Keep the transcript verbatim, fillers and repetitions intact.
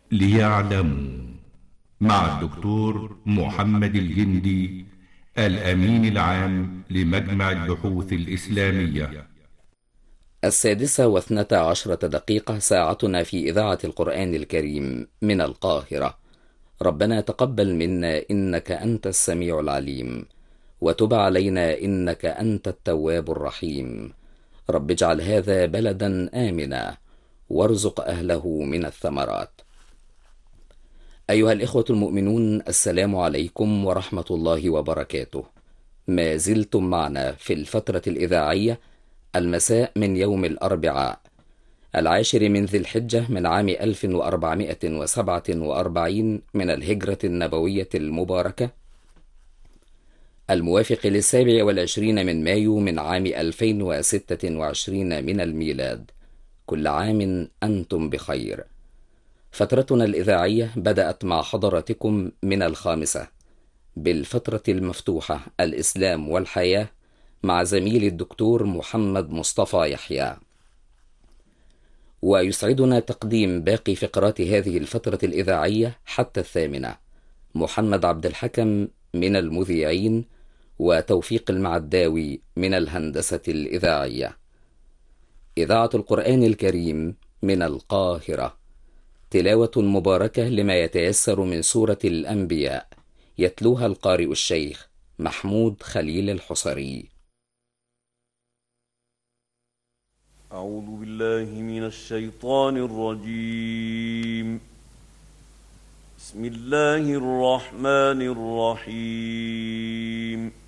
ليعلموا، مع الدكتور محمد الجندي، الأمين العام لمجمع البحوث الإسلامية. السادسة واثنتا عشرة دقيقة ساعتنا في إذاعة القرآن الكريم من القاهرة. ربنا تقبل منا إنك أنت السميع العليم، وتب علينا إنك أنت التواب الرحيم. رب اجعل هذا بلدا آمنا، وارزق أهله من الثمرات. أيها الإخوة المؤمنون، السلام عليكم ورحمة الله وبركاته. ما زلتم معنا في الفترة الإذاعية المساء من يوم الأربعاء العاشر من ذي الحجة من عام ألف وأربعمائة وسبعة وأربعين من الهجرة النبوية المباركة، الموافق للسابع والعشرين من مايو من عام ألفين وستة وعشرين من الميلاد. كل عام أنتم بخير. فترتنا الإذاعية بدأت مع حضراتكم من الخامسة بالفترة المفتوحة الإسلام والحياة مع زميل الدكتور محمد مصطفى يحيى، ويسعدنا تقديم باقي فقرات هذه الفترة الإذاعية حتى الثامنة. محمد عبد الحكم من المذيعين، وتوفيق المعداوي من الهندسة الإذاعية. إذاعة القرآن الكريم من القاهرة، تلاوة مباركة لما يتيسر من سورة الأنبياء، يتلوها القارئ الشيخ محمود خليل الحصري. أعوذ بالله من الشيطان الرجيم. بسم الله الرحمن الرحيم.